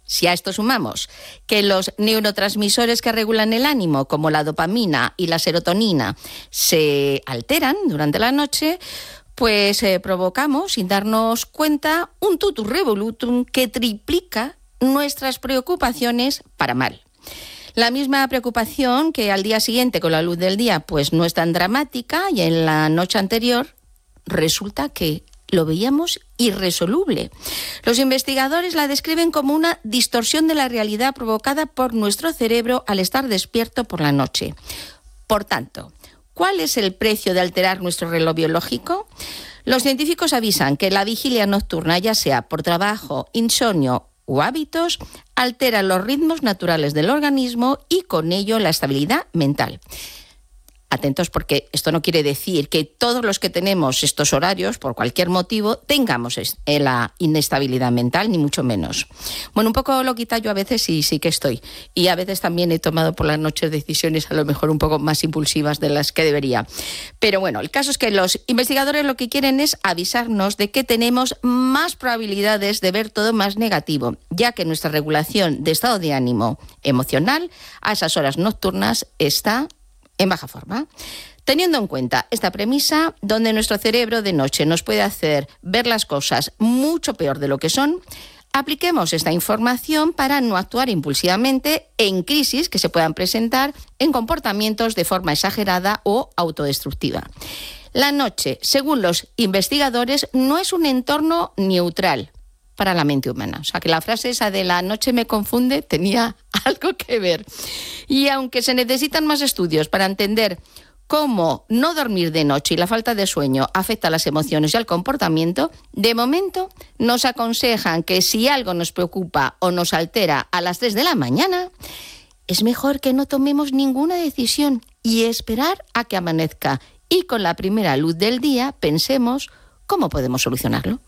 Si a esto sumamos que los neurotransmisores que regulan el ánimo, como la dopamina y la serotonina, se alteran durante la noche, pues provocamos, sin darnos cuenta, un totum revolutum que triplica nuestras preocupaciones para mal. La misma preocupación que al día siguiente con la luz del día pues no es tan dramática y en la noche anterior resulta que lo veíamos irresoluble. Los investigadores la describen como una distorsión de la realidad provocada por nuestro cerebro al estar despierto por la noche. Por tanto, ¿cuál es el precio de alterar nuestro reloj biológico? Los científicos avisan que la vigilia nocturna, ya sea por trabajo, insomnio o hábitos, altera los ritmos naturales del organismo y con ello la estabilidad mental. Atentos, porque esto no quiere decir que todos los que tenemos estos horarios, por cualquier motivo, tengamos la inestabilidad mental, ni mucho menos. Bueno, un poco loquita yo a veces y sí que estoy. Y a veces también he tomado por las noches decisiones a lo mejor un poco más impulsivas de las que debería. Pero bueno, el caso es que los investigadores lo que quieren es avisarnos de que tenemos más probabilidades de ver todo más negativo, ya que nuestra regulación de estado de ánimo emocional a esas horas nocturnas está en baja forma. Teniendo en cuenta esta premisa, donde nuestro cerebro de noche nos puede hacer ver las cosas mucho peor de lo que son, apliquemos esta información para no actuar impulsivamente en crisis que se puedan presentar en comportamientos de forma exagerada o autodestructiva. La noche, según los investigadores, no es un entorno neutral para la mente humana. O sea, que la frase esa de la noche me confunde tenía algo que ver. Y aunque se necesitan más estudios para entender cómo no dormir de noche y la falta de sueño afecta a las emociones y al comportamiento, de momento nos aconsejan que si algo nos preocupa o nos altera a las 3 de la mañana, es mejor que no tomemos ninguna decisión y esperar a que amanezca. Y con la primera luz del día pensemos cómo podemos solucionarlo.